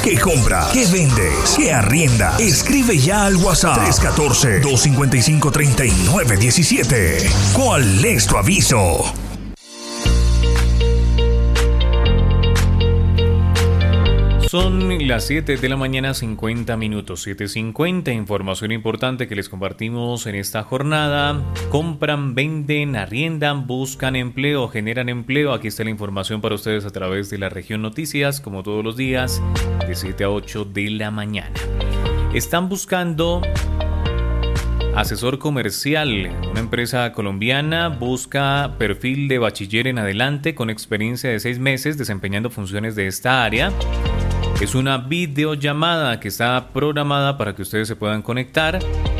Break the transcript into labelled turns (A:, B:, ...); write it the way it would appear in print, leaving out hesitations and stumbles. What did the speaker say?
A: ¿Qué compras? ¿Qué vendes? ¿Qué arriendas? Escribe ya al WhatsApp 314-255-3917. ¿Cuál es tu aviso?
B: Son las 7 de la mañana, 50 minutos, 7:50. Información importante que les compartimos en esta jornada. Compran, venden, arriendan, buscan empleo, generan empleo. Aquí está la información para ustedes a través de la región Noticias, como todos los días, de 7 a 8 de la mañana. Están buscando asesor comercial. Una empresa colombiana busca perfil de bachiller en adelante con experiencia de 6 meses desempeñando funciones de esta área. Es una videollamada que está programada para que ustedes se puedan conectar